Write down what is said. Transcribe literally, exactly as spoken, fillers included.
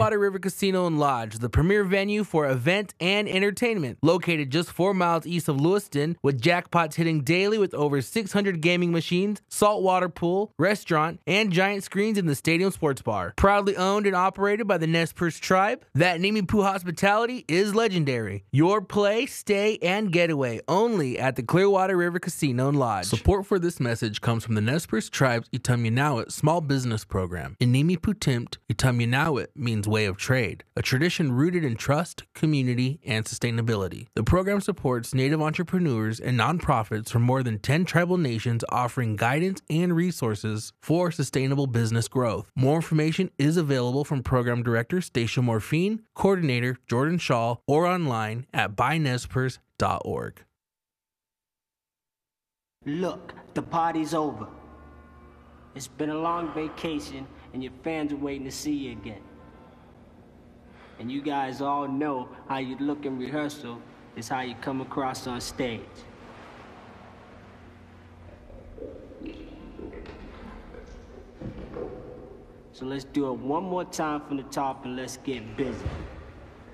Clearwater River Casino and Lodge, the premier venue for event and entertainment. Located just four miles east of Lewiston, with jackpots hitting daily with over six hundred gaming machines, saltwater pool, restaurant, and giant screens in the stadium sports bar. Proudly owned and operated by the Nez Perce tribe, that Nimi Poo hospitality is legendary. Your play, stay, and getaway only at the Clearwater River Casino and Lodge. Support for this message comes from the Nez Perce tribe's Itamyanawit Small Business Program. In Nimi Poo Timpt, Itamyanawit means way of trade, a tradition rooted in trust, community, and sustainability. The program supports Native entrepreneurs and nonprofits from more than ten tribal nations, offering guidance and resources for sustainable business growth. More information is available from Program Director Stacia Morphine, Coordinator Jordan Shaw, or online at buy nez perce dot org. Look, the party's over. It's been a long vacation, and your fans are waiting to see you again. And you guys all know how you look in rehearsal is how you come across on stage. So let's do it one more time from the top and let's get busy.